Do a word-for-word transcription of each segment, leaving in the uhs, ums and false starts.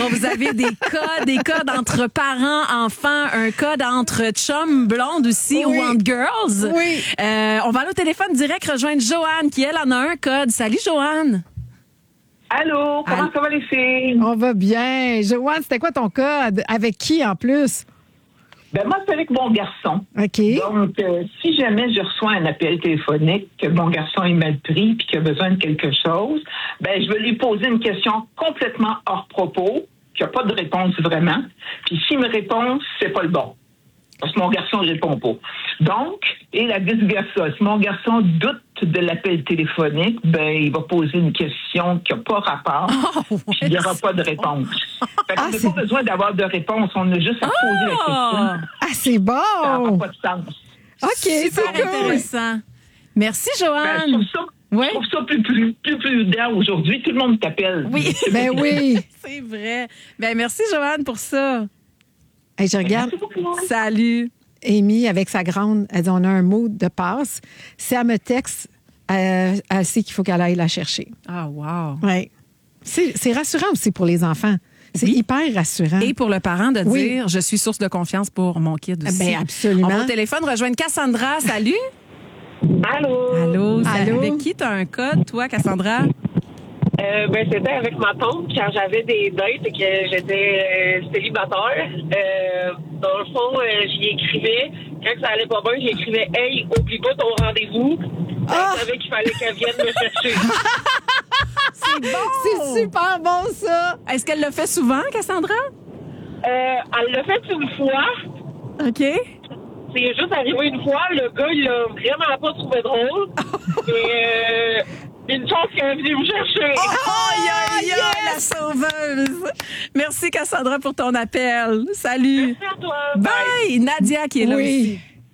vous avez des codes, des codes entre parents, enfants, un code entre chum, blonde aussi, Oui. ou entre girls. Oui. Euh, on va aller au téléphone direct rejoindre Joanne, qui, elle, en a un code. Salut, Joanne. Allô, comment Allô? ça va les filles? On va bien. Joanne, c'était quoi ton code? Avec qui en plus? Ben moi, c'est avec mon garçon. OK. Donc, euh, si jamais je reçois un appel téléphonique, que mon garçon est mal pris puis qu'il a besoin de quelque chose, ben je vais lui poser une question complètement hors propos, qui n'a pas de réponse vraiment. Puis s'il me répond, c'est pas le bon. Parce que mon garçon ne répond pas. Donc, et la vice-versa. Si mon garçon doute de l'appel téléphonique, ben il va poser une question qui n'a pas rapport, Oh, puis il n'y aura pas de réponse. Fait qu'on Ah, n'a c'est- pas besoin d'avoir de réponse, on a juste à poser la question. Ah, Ah, c'est bon! Ça n'a pas de sens. OK, c'est super cool. intéressant. Merci, Ben, je Joanne. trouve ça, Ouais. je trouve ça plus, plus, plus prudent aujourd'hui. Tout le monde t'appelle. Oui. Ben oui. C'est vrai. Ben, merci, Joanne, pour ça. Hey, je regarde Merci beaucoup. Salut. Amy avec sa grande. Elle dit on a un mot de passe. Si elle me texte, elle, elle sait qu'il faut qu'elle aille la chercher. Ah, wow. Oui. C'est c'est rassurant aussi pour les enfants. C'est Oui. hyper rassurant. Et pour le parent de Oui. dire, je suis source de confiance pour mon kid aussi. Ben, absolument. On va au téléphone rejoindre Cassandra. Salut. Allô? Allô. Allô? Avec qui tu as un code, toi, Cassandra? Euh, ben, c'était avec ma tante quand j'avais des dates et que j'étais euh, célibataire. Euh, dans le fond, euh, j'y écrivais. Quand ça allait pas bien, j'écrivais « Hey, oublie pas ton rendez-vous. » Ah! Je savais qu'il fallait qu'elle vienne me chercher. C'est bon. C'est super bon, ça. Est-ce qu'elle le fait souvent, Cassandra? Euh, elle l'a fait une fois. OK. C'est juste arrivé une fois. Le gars, il l'a vraiment pas trouvé drôle. Et euh, une chance qu'elle est venue me chercher. Oh, aïe, aïe, aïe, la sauveuse. Merci, Cassandra, pour ton appel. Salut. Merci à toi. Bye. Nadia qui est là Oui. aussi.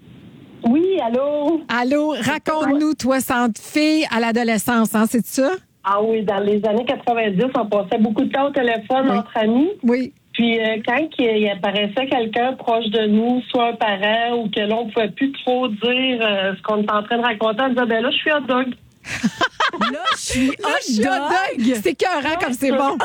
Oui, allô? Allô, raconte-nous, toi, centre fille à l'adolescence, hein, c'est ça? Ah oui, dans les années quatre-vingt-dix, on passait beaucoup de temps au téléphone Oui. entre amis. Oui. Puis euh, quand il, il apparaissait quelqu'un proche de nous, soit un parent ou que l'on ne pouvait plus trop dire euh, ce qu'on était en train de raconter, on disait, ben là, je suis hot dog. Là, je suis Là, je suis hot dog. C'est écœurant comme c'est bon.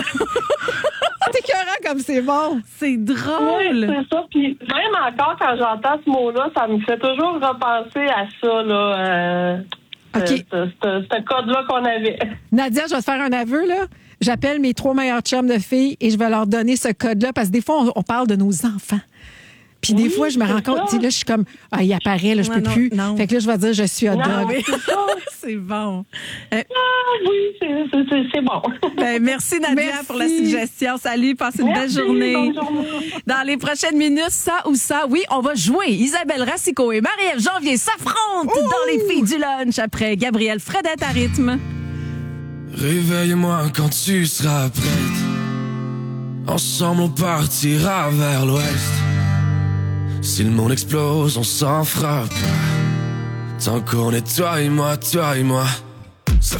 C'est écœurant comme c'est bon. C'est Oui, drôle. c'est ça. Puis même encore, quand j'entends ce mot-là, ça me fait toujours repenser à ça, là. Euh, OK. Ce, ce- ce- ce code-là qu'on avait. Nadia, je vais te faire un aveu, là. J'appelle mes trois meilleurs chums de filles et je vais leur donner ce code-là parce que des fois, on, on parle de nos enfants. Puis des Oui, fois, je me rends c'est compte, ça. tu sais, là, je suis comme, ah, il apparaît, là, je Ouais, peux non, plus. non. Fait que là, je vais dire, je suis hot Non, dog. oui, c'est ça. C'est bon. Euh, Ah oui, c'est- c'est c'est- c'est bon. ben, merci, Nadia, Merci. pour la suggestion. Salut, passez une Merci, belle journée. bonne journée. Dans les prochaines minutes, ça ou ça, oui, on va jouer. Isabelle Racicot et Marie-Ève Janvier s'affrontent dans les filles du lunch après Gabrielle Fredette à rythme. Réveille-moi quand tu seras prête. Ensemble on partira vers l'ouest. Si le monde explose, on s'en fera pas. Tant qu'on est toi et moi, toi et moi.